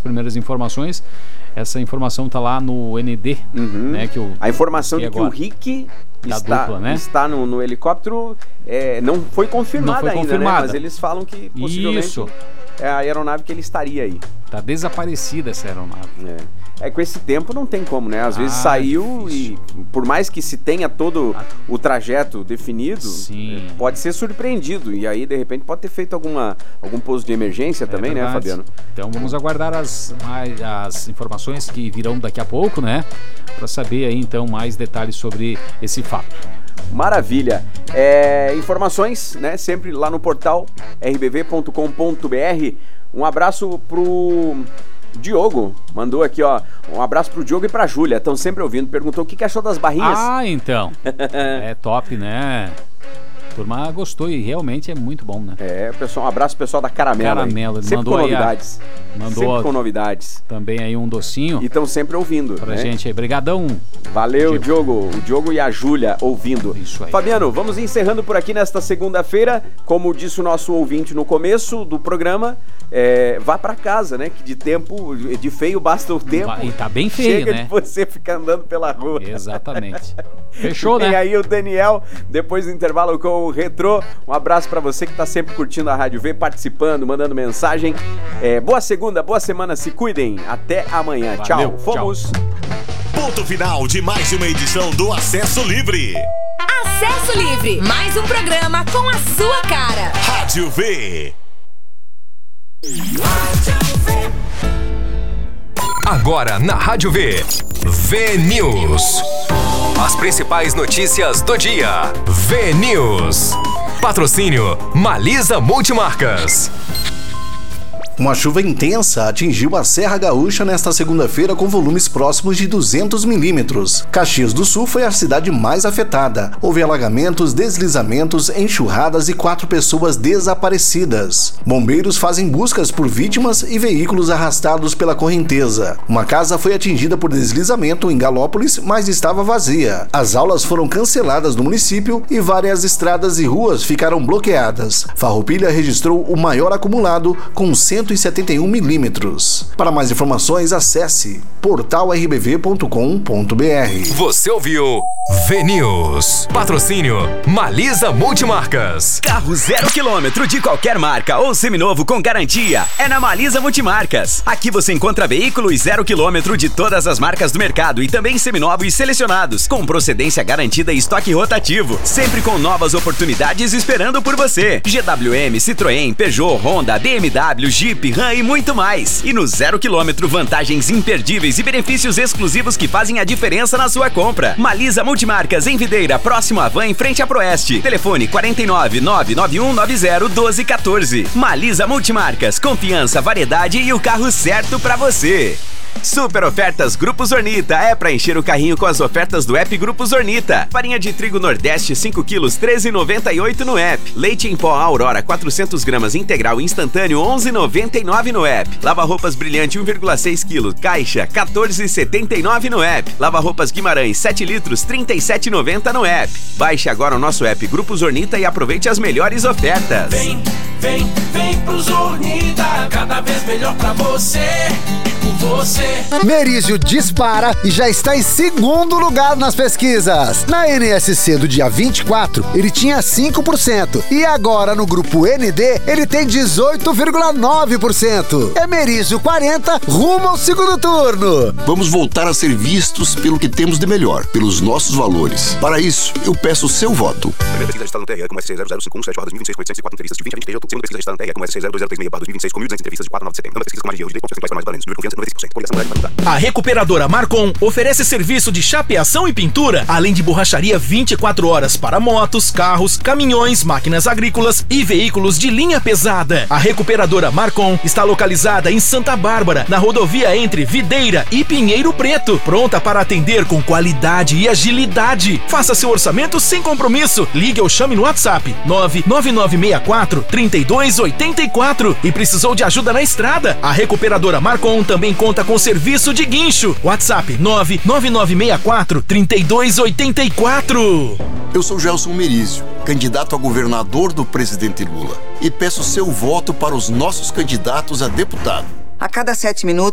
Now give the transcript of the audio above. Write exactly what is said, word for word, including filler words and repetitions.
primeiras informações. Essa informação está lá no N D, uhum. né? Que eu, a informação de que agora. o Rick está, dupla, né? está no, no helicóptero é, não foi confirmada não foi ainda, confirmada. né? Mas eles falam que possivelmente Isso. é a aeronave que ele estaria aí. Tá desaparecida essa aeronave. É. É, com esse tempo não tem como, né? Às ah, vezes saiu difícil. E por mais que se tenha todo ah. o trajeto definido, Sim. pode ser surpreendido. E aí, de repente, pode ter feito alguma, algum pouso de emergência é também, verdade. Né, Fabiano? Então vamos aguardar as, mais, as informações que virão daqui a pouco, né? Para saber aí, então, mais detalhes sobre esse fato. Maravilha. É, informações, né? Sempre lá no portal r b v ponto com ponto b r. Um abraço pro Diogo, mandou aqui, ó, um abraço pro Diogo e pra Júlia, estão sempre ouvindo, perguntou o que, que achou das barrinhas. Ah, então, é top, né? A turma gostou e realmente é muito bom, né? É, pessoal, um abraço pessoal da Caramelo. Caramelo, sempre mandou com novidades. A, mandou sempre com novidades. Também aí um docinho. E estão sempre ouvindo. Pra né? gente aí, brigadão. Valeu, Diogo. O Diogo e a Júlia ouvindo. Isso aí. Fabiano, vamos encerrando por aqui nesta segunda-feira. Como disse o nosso ouvinte no começo do programa, é, vá pra casa, né? Que de tempo, de feio basta o tempo. E tá bem feio, Chega né? de você ficar andando pela rua. Exatamente. Fechou, né? E aí o Daniel, depois do intervalo com o Retrô. Um abraço pra você que tá sempre curtindo a Rádio V, participando, mandando mensagem. É, boa segunda, boa semana, se cuidem. Até amanhã. Valeu, tchau. Fomos. Tchau. Ponto final de mais uma edição do Acesso Livre. Acesso Livre, mais um programa com a sua cara. Rádio V. Agora na Rádio V. V News. As principais notícias do dia. V News. Patrocínio Malisa Multimarcas. Uma chuva intensa atingiu a Serra Gaúcha nesta segunda-feira com volumes próximos de duzentos milímetros. Caxias do Sul foi a cidade mais afetada. Houve alagamentos, deslizamentos, enxurradas e quatro pessoas desaparecidas. Bombeiros fazem buscas por vítimas e veículos arrastados pela correnteza. Uma casa foi atingida por deslizamento em Galópolis, mas estava vazia. As aulas foram canceladas no município e várias estradas e ruas ficaram bloqueadas. Farroupilha registrou o maior acumulado com cento e setenta e um milímetros. Para mais informações, acesse portal r b v ponto com ponto b r. Você ouviu V News. Patrocínio Malisa Multimarcas. Carro zero quilômetro de qualquer marca ou seminovo com garantia é na Malisa Multimarcas. Aqui você encontra veículos zero quilômetro de todas as marcas do mercado e também seminovos selecionados, com procedência garantida e estoque rotativo, sempre com novas oportunidades esperando por você. G W M, Citroën, Peugeot, Honda, B M W, Jeep, Ram e muito mais. E no zero quilômetro, vantagens imperdíveis e benefícios exclusivos que fazem a diferença na sua compra. Malisa Multimarcas em Videira, próximo à Van, em frente à Proeste. Telefone quatro nove nove nove um nove zero um dois um quatro. Malisa Multimarcas, confiança, variedade e o carro certo pra você. Super ofertas Grupo Zornita. É pra encher o carrinho com as ofertas do app Grupo Zornita. Farinha de trigo Nordeste cinco quilos, treze reais e noventa e oito centavos no app. Leite em pó Aurora quatrocentas gramas integral instantâneo, onze reais e noventa e nove centavos no app. Lava roupas Brilhante um vírgula seis quilos, caixa quatorze reais e setenta e nove centavos no app. Lava roupas Guimarães sete litros, trinta e sete reais e noventa centavos no app. Baixe agora o nosso app Grupo Zornita e aproveite as melhores ofertas. Vem, vem, vem pro Zornita, cada vez melhor pra você. Você. Merizio dispara e já está em segundo lugar nas pesquisas. Na N S C do dia vinte e quatro, ele tinha cinco por cento e agora no grupo N D ele tem dezoito vírgula nove por cento. É Merizio quarenta rumo ao segundo turno. Vamos voltar a ser vistos pelo que temos de melhor, pelos nossos valores. Para isso, eu peço o seu voto. Primeira pesquisa registrada no T R E com S C zero zero cinco um sete barra dois mil e vinte e seis com oitocentos e quatro entrevistas de vinte a vinte e três de outubro. Segunda pesquisa registrada no T R E com S C zero dois zero três seis barra dois mil e vinte e seis com mil e duzentas entrevistas de quatro a nove de setembro. Uma pesquisa com margem de erro de dez pontos percentuais para mais valentes. Número de confiança noventa e cinco por cento. Poliação mulher para mudar. A recuperadora Marcon oferece serviço de chapeação e pintura, além de borracharia vinte e quatro horas para motos, carros, caminhões, máquinas agrícolas e veículos de linha pesada. A recuperadora Marcon está localizada em Santa Bárbara, na rodovia entre Videira e Pinheiro Preto, pronta para atender com qualidade e agilidade. Faça seu orçamento sem compromisso. Ligue ou chame no WhatsApp nove nove nove seis quatro, três dois oito quatro. E precisou de ajuda na estrada? A recuperadora Marcon também conta com serviço de guincho. WhatsApp nove nove nove seis quatro, três dois oito quatro. Eu sou Gelson Merizio, candidato a governador do presidente Lula, e peço seu voto para os nossos candidatos a deputado. A cada sete minutos